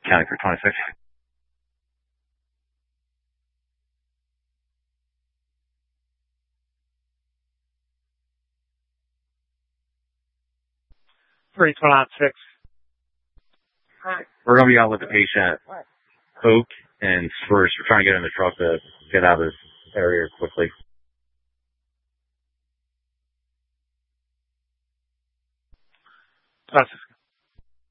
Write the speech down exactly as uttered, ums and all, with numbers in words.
Counting for twenty-six. three twenty-six. We're going to be out with the patient, Oak and Spurs. We're trying to get in the truck to get out of this area quickly.